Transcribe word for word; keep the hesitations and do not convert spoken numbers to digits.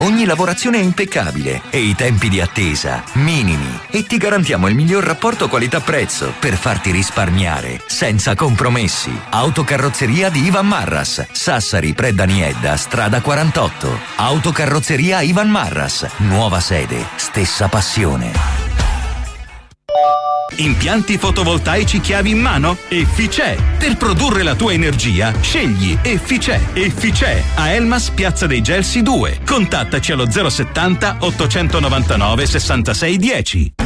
Ogni lavorazione è impeccabile e i tempi di attesa minimi. E ti garantiamo il miglior rapporto qualità-prezzo per farti risparmiare senza compromessi. Autocarrozzeria di Ivan Marras, Sassari Predaniedda, strada quarantotto. Autocarrozzeria Ivan Marras, nuova sede, stessa passione. Impianti fotovoltaici chiavi in mano? Efficè. Per produrre la tua energia, scegli Efficè. Efficè a Elmas, Piazza dei Gelsi due. Contattaci allo zero settanta ottocentonovantanove sessantasei dieci.